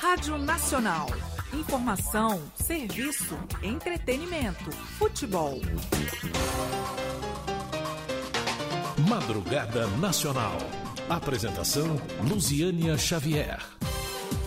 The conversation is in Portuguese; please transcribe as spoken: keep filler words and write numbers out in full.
Rádio Nacional. Informação, serviço, entretenimento, futebol. Madrugada Nacional. Apresentação Luziânia Xavier.